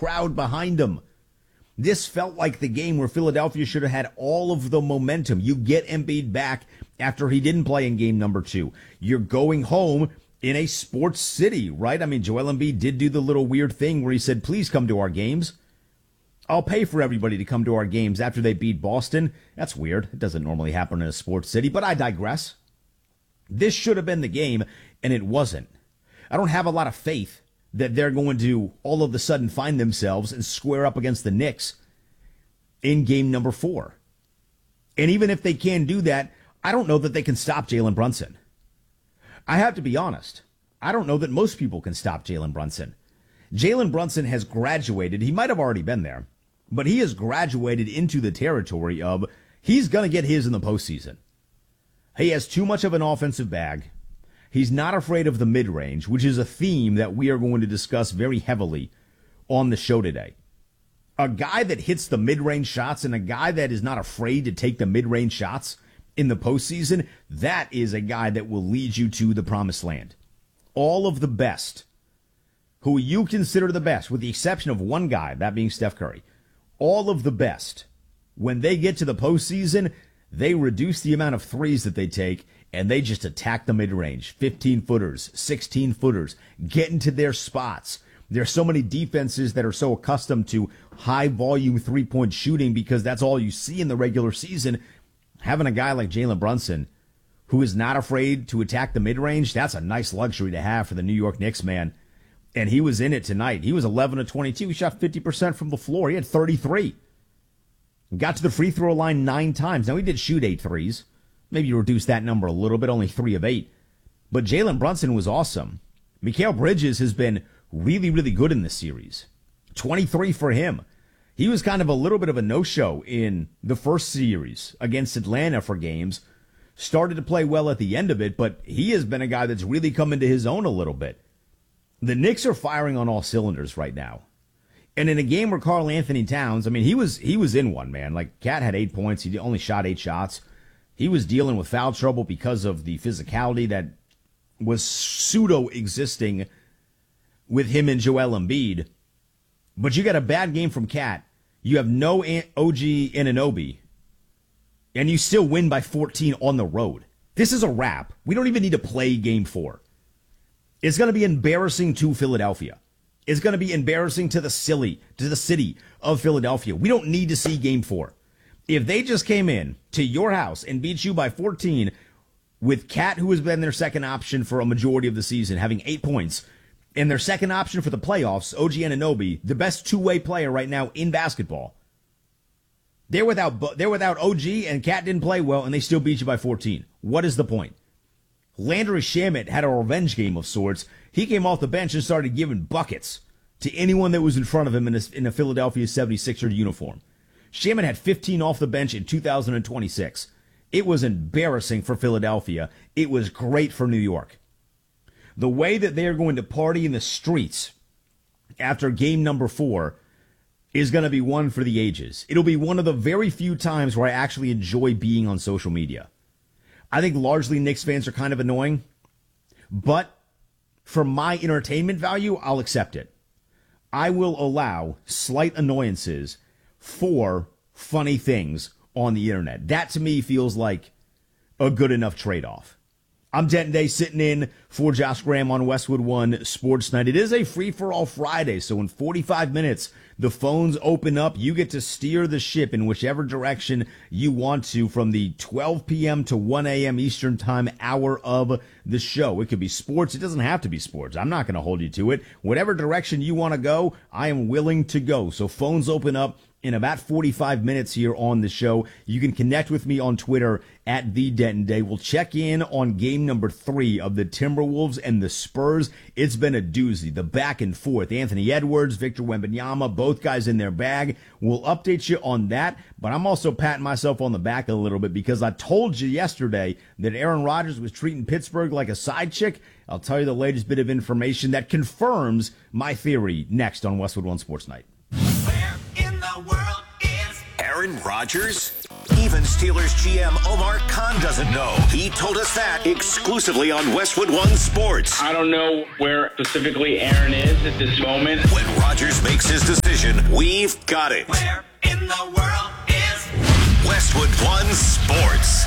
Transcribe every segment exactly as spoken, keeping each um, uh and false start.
crowd behind him. This felt like the game where Philadelphia should have had all of the momentum. You get Embiid back after he didn't play in game number two. You're going home in a sports city, right? I mean, Joel Embiid did do the little weird thing where he said, please come to our games. I'll pay for everybody to come to our games after they beat Boston. That's weird. It doesn't normally happen in a sports city, but I digress. This should have been the game, and it wasn't. I don't have a lot of faith that they're going to all of a sudden find themselves and square up against the Knicks in game number four. And even if they can do that, I don't know that they can stop Jalen Brunson. I have to be honest. I don't know that most people can stop Jalen Brunson. Jalen Brunson has graduated. He might have already been there, but he has graduated into the territory of he's going to get his in the postseason. He has too much of an offensive bag. He's not afraid of the mid-range, which is a theme that we are going to discuss very heavily on the show today. A guy that hits the mid-range shots and a guy that is not afraid to take the mid-range shots in the postseason, that is a guy that will lead you to the promised land. All of the best, who you consider the best, with the exception of one guy, that being Steph Curry, all of the best, when they get to the postseason, they reduce the amount of threes that they take, and they just attack the mid-range. fifteen-footers, sixteen-footers, get into their spots. There's so many defenses that are so accustomed to high-volume three-point shooting because that's all you see in the regular season. Having a guy like Jalen Brunson who is not afraid to attack the mid-range, that's a nice luxury to have for the New York Knicks, man. And he was in it tonight. He was eleven of twenty-two. He shot fifty percent from the floor. He had thirty-three. Got to the free throw line nine times. Now, he did shoot eight threes. Maybe you reduce that number a little bit, only three of eight. But Jalen Brunson was awesome. Mikal Bridges has been really, really good in this series. twenty-three for him. He was kind of a little bit of a no-show in the first series against Atlanta for games. Started to play well at the end of it, but he has been a guy that's really come into his own a little bit. The Knicks are firing on all cylinders right now. And in a game where Karl Anthony Towns, I mean, he was he was in one, man. Like, Cat had eight points. He only shot eight shots. He was dealing with foul trouble because of the physicality that was pseudo-existing with him and Joel Embiid. But you got a bad game from Cat. You have no O G Anunoby. And you still win by fourteen on the road. This is a wrap. We don't even need to play game four. It's going to be embarrassing to Philadelphia. It's going to be embarrassing to the silly, to the city of Philadelphia. We don't need to see game four. If they just came in to your house and beat you by fourteen with Cat, who has been their second option for a majority of the season, having eight points, and their second option for the playoffs, O G Anunoby, the best two-way player right now in basketball, they're without they're without O G, and Cat didn't play well, and they still beat you by fourteen. What is the point? Landry Shamet had a revenge game of sorts. He came off the bench and started giving buckets to anyone that was in front of him in a, in a Philadelphia seventy-sixer uniform. Shamet had fifteen off the bench in two thousand twenty-six. It was embarrassing for Philadelphia. It was great for New York. The way that they're going to party in the streets after game number four is going to be one for the ages. It'll be one of the very few times where I actually enjoy being on social media. I think largely Knicks fans are kind of annoying, but for my entertainment value, I'll accept it. I will allow slight annoyances for funny things on the internet. That to me feels like a good enough trade-off. I'm Denton Day sitting in for Josh Graham on Westwood One Sports Night. It is a free-for-all Friday, so in forty-five minutes, the phones open up. You get to steer the ship in whichever direction you want to from the twelve p.m. to one a.m. Eastern Time hour of the show. It could be sports. It doesn't have to be sports. I'm not going to hold you to it. Whatever direction you want to go, I am willing to go. So phones open up in about forty-five minutes here on the show. You can connect with me on Twitter at The Denton Day. We'll check in on game number three of the Timberwolves and the Spurs. It's been a doozy. The back and forth. Anthony Edwards, Victor Wembanyama, both guys in their bag. We'll update you on that, but I'm also patting myself on the back a little bit because I told you yesterday that Aaron Rodgers was treating Pittsburgh like a side chick. I'll tell you the latest bit of information that confirms my theory next on Westwood One Sports Night. Where in the world is Aaron Rodgers? Even Steelers G M Omar Khan doesn't know. He told us that exclusively on Westwood One Sports. I don't know where specifically Aaron is at this moment. When Rodgers makes his decision, information, we've got it. Where in the world is Westwood One Sports?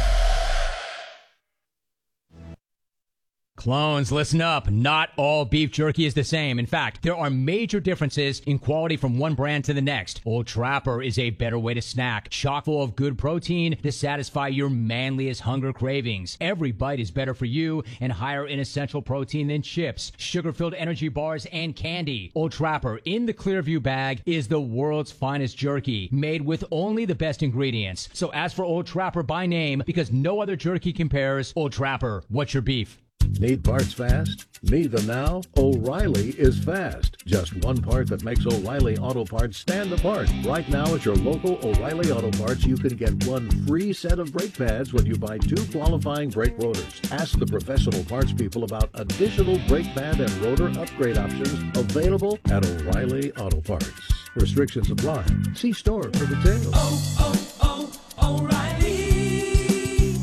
Clones, listen up. Not all beef jerky is the same. In fact, there are major differences in quality from one brand to the next. Old Trapper is a better way to snack, chock full of good protein to satisfy your manliest hunger cravings. Every bite is better for you and higher in essential protein than chips, sugar-filled energy bars, and candy. Old Trapper in the Clearview bag is the world's finest jerky, made with only the best ingredients. So ask for Old Trapper by name because no other jerky compares. Old Trapper, what's your beef? Need parts fast? Need them now? O'Reilly is fast. Just one part that makes O'Reilly Auto Parts stand apart. Right now at your local O'Reilly Auto Parts, you can get one free set of brake pads when you buy two qualifying brake rotors. Ask the professional parts people about additional brake pad and rotor upgrade options available at O'Reilly Auto Parts. Restrictions apply. See store for details. Oh, oh, oh, O'Reilly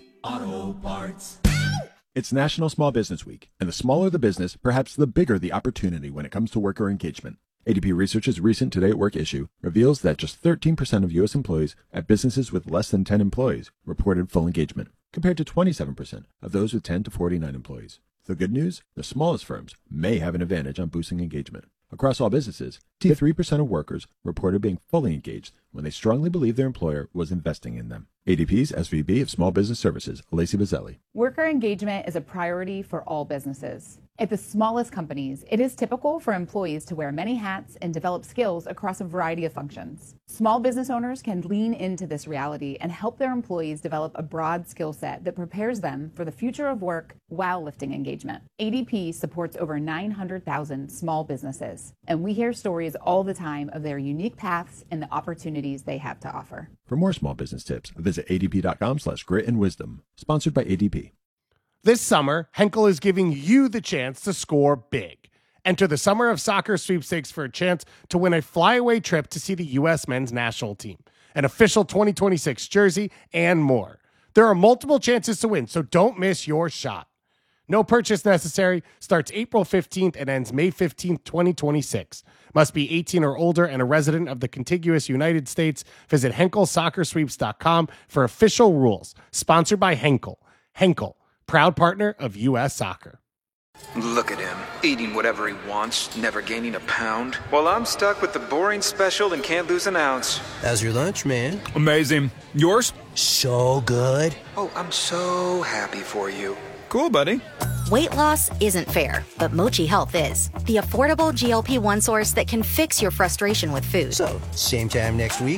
Auto Parts. It's National Small Business Week, and the smaller the business, perhaps the bigger the opportunity when it comes to worker engagement. A D P Research's recent Today at Work issue reveals that just thirteen percent of U S employees at businesses with less than ten employees reported full engagement, compared to twenty-seven percent of those with ten to forty-nine employees. The good news? The smallest firms may have an advantage on boosting engagement. Across all businesses, fifty-three percent of workers reported being fully engaged when they strongly believed their employer was investing in them. A D P's S V P of Small Business Services, Lacey Bazzelli. Worker engagement is a priority for all businesses. At the smallest companies, it is typical for employees to wear many hats and develop skills across a variety of functions. Small business owners can lean into this reality and help their employees develop a broad skill set that prepares them for the future of work while lifting engagement. A D P supports over nine hundred thousand small businesses, and we hear stories all the time of their unique paths and the opportunities they have to offer. For more small business tips, visit adp.com slash grit and wisdom. Sponsored by A D P. This summer, Henkel is giving you the chance to score big. Enter the Summer of Soccer sweepstakes for a chance to win a flyaway trip to see the U S men's national team, an official twenty twenty-six jersey, and more. There are multiple chances to win, so don't miss your shot. No purchase necessary. Starts April fifteenth and ends May fifteenth, twenty twenty-six. Must be eighteen or older and a resident of the contiguous United States. Visit henkel soccer sweeps dot com for official rules. Sponsored by Henkel. Henkel, proud partner of U S Soccer. Look at him, eating whatever he wants, never gaining a pound. Well, I'm stuck with the boring special and can't lose an ounce. How's your lunch, man? Amazing. Yours? So good. Oh, I'm so happy for you. Cool, buddy. Weight loss isn't fair, but Mochi Health is. The affordable G L P one source that can fix your frustration with food. So, same time next week?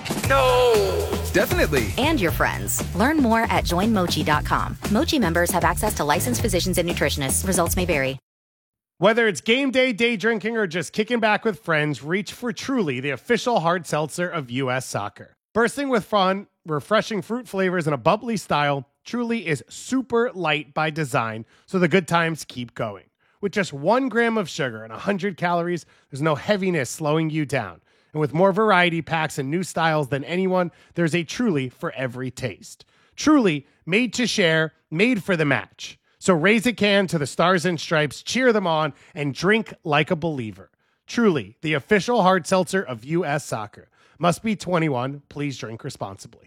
No! Definitely. And your friends. Learn more at join mochi dot com. Mochi members have access to licensed physicians and nutritionists. Results may vary. Whether it's game day, day drinking, or just kicking back with friends, reach for Truly, the official hard seltzer of U S Soccer. Bursting with fun, refreshing fruit flavors, and a bubbly style, Truly is super light by design, so the good times keep going. With just one gram of sugar and one hundred calories, there's no heaviness slowing you down. And with more variety packs and new styles than anyone, there's a Truly for every taste. Truly, made to share, made for the match. So raise a can to the Stars and Stripes, cheer them on, and drink like a believer. Truly, the official hard seltzer of U S Soccer. Must be twenty-one. Please drink responsibly.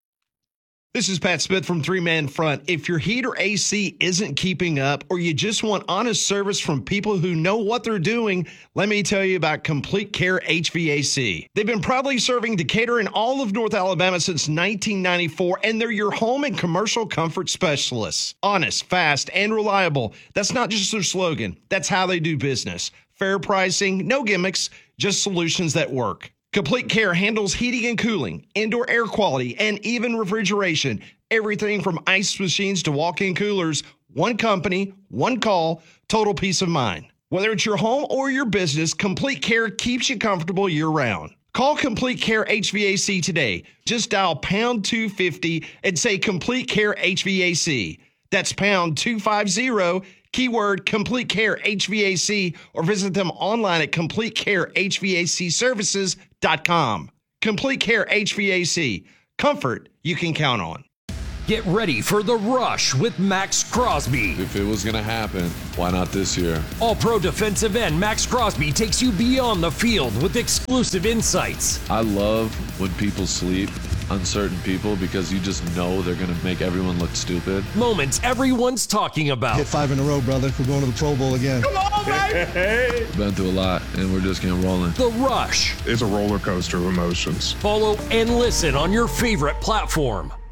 This is Pat Smith from Three Man Front. If your heat or A C isn't keeping up, or you just want honest service from people who know what they're doing, let me tell you about Complete Care H V A C. They've been proudly serving Decatur and all of North Alabama since nineteen ninety-four, and they're your home and commercial comfort specialists. Honest, fast, and reliable. That's not just their slogan. That's how they do business. Fair pricing, no gimmicks, just solutions that work. Complete Care handles heating and cooling, indoor air quality, and even refrigeration. Everything from ice machines to walk-in coolers. One company, one call, total peace of mind. Whether it's your home or your business, Complete Care keeps you comfortable year-round. Call Complete Care H V A C today. Just dial pound two fifty and say Complete Care H V A C. That's pound two fifty, keyword Complete Care H V A C, or visit them online at complete care h v a c services dot com. Complete Care H V A C. Comfort you can count on. Get ready for The Rush with Max Crosby. If it was going to happen, why not this year? All-Pro defensive end Max Crosby takes you beyond the field with exclusive insights. I love when people sleep, uncertain people, because you just know they're going to make everyone look stupid. Moments everyone's talking about. Hit five in a row, brother. We're going to the Pro Bowl again. Come on, baby! Been through a lot, and we're just getting rolling. The Rush. It's a roller coaster of emotions. Follow and listen on your favorite platform.